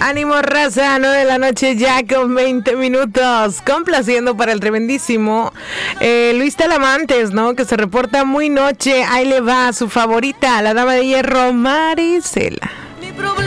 Ánimo, raza, 9 de la noche ya con 20 minutos. Complaciendo para el tremendísimo Luis Talamantes, ¿no? Que se reporta muy noche. Ahí le va su favorita, la dama de hierro, Marisela. Mi problema